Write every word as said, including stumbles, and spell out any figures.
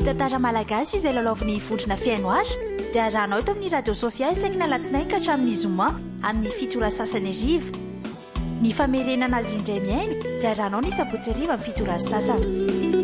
tantara malagasy izay lalaovin'ny vondrona fiaino azy dia arahanao eto amin'ny radio Sofia isankina alatsinainy ka hatramin'ny zoma amin'ny fito ora sasany ariva. Ny famerenana azy indray miaino dia arahanao ny sabotsy ariva amin'ny fito ora sasany.